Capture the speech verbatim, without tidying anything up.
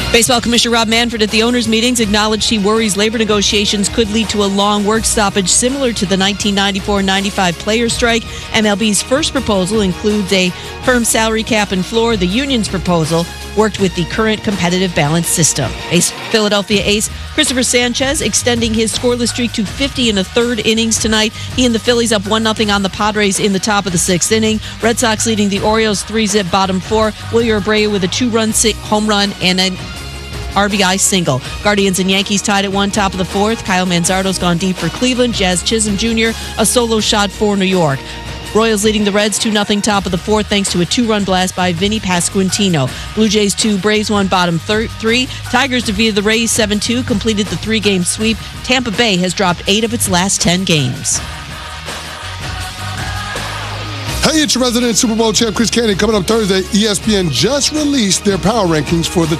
Baseball Commissioner Rob Manfred at the owners' meetings acknowledged he worries labor negotiations could lead to a long work stoppage similar to the nineteen ninety-four ninety-five players' strike. M L B's first proposal includes a firm salary cap and floor. The union's proposal worked with the current competitive balance system. Ace, Philadelphia ace Christopher Sanchez extending his scoreless streak to fifty in the third innings tonight. He and the Phillies up one nothing on the Padres in the top of the sixth inning. Red Sox leading the Orioles three-zip bottom four. Wilyer Abreu with a two-run home run and an R B I single. Guardians and Yankees tied at one, top of the fourth. Kyle Manzardo's gone deep for Cleveland. Jazz Chisholm Junior a solo shot for New York. Royals leading the Reds two nothing top of the fourth thanks to a two-run blast by Vinny Pasquantino. Blue Jays two, Braves one, bottom thir- three. Tigers defeated the Rays seven two, completed the three-game sweep. Tampa Bay has dropped eight of its last ten games. Hey, it's your resident Super Bowl champ, Chris Candy. Coming up Thursday, E S P N just released their power rankings for the